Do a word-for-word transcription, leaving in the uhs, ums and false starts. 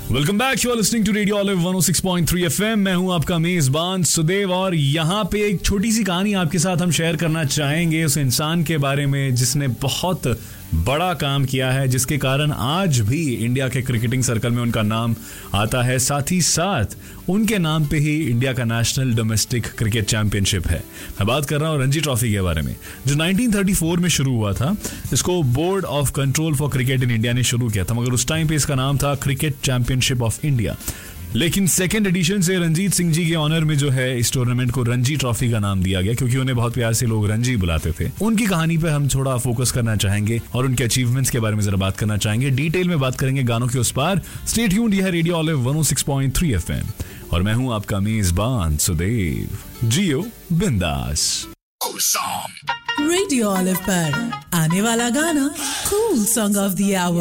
Welcome back, you are listening to radio olive one O six point three FM. मैं हूं आपका मेजबान सुदेव और यहाँ पे एक छोटी सी कहानी आपके साथ हम शेयर करना चाहेंगे उस इंसान के बारे में जिसने बहुत बड़ा काम किया है, जिसके कारण आज भी इंडिया के क्रिकेटिंग सर्कल में उनका नाम आता है। साथ ही साथ उनके नाम पे ही इंडिया का नेशनल डोमेस्टिक क्रिकेट चैंपियनशिप है। मैं बात कर रहा हूँ रणजी ट्रॉफी के बारे में, जो नाइनटीन थर्टी फोर में शुरू हुआ था। इसको board of control for cricket in India ने शुरू किया था, मगर उस टाइम पे इसका नाम था क्रिकेट चैंपियनशिप ऑफ इंडिया। लेकिन सेकेंड एडिशन से रणजीत सिंह जी के ऑनर में जो है इस टूर्नामेंट को रणजी ट्रॉफी का नाम दिया गया, क्योंकि उन्हें बहुत प्यार से लोग रणजी बुलाते थे। उनकी कहानी पे हम थोड़ा फोकस करना चाहेंगे और उनके अचीवमेंट्स के बारे में जरा बात करना चाहेंगे। डिटेल में बात करेंगे गानों के उस पार। स्टे ट्यून्ड, यह है रेडियो ऑलिव वन ओ सिक्स पॉइंट थ्री एफएम और मैं हूं आपका मेजबान सुदेव। जियो बिंदास। रेडियो ऑलिव पर आने वाला गाना cool song of the our.